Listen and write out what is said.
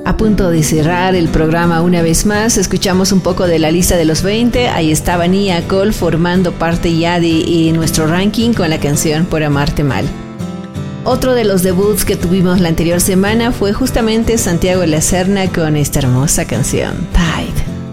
A punto de cerrar el programa una vez más, escuchamos un poco de la lista de los 20. Ahí estaba Nia Cole formando parte ya de nuestro ranking con la canción Por Amarte Mal. Otro de los debuts que tuvimos la anterior semana fue justamente Santiago La Serna con esta hermosa canción, Tide.